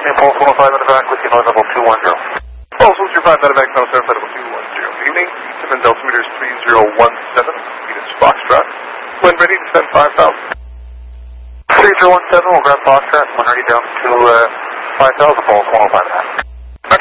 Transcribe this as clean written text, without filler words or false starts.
Pulse 105 medevac with you, level 210. Pulse 105 medevac, South Air, level 210. Good evening, Simmons altimeters 3017, units Foxtrot. When ready, descend 5000. 3017, we'll grab Foxtrot, when ready down to 5000, Pulse 105 medevac.